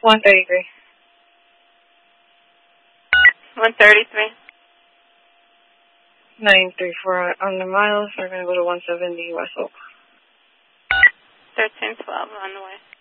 133. 133. 934 on the miles. We're going to go to 170 West Oak. 1312 on the way.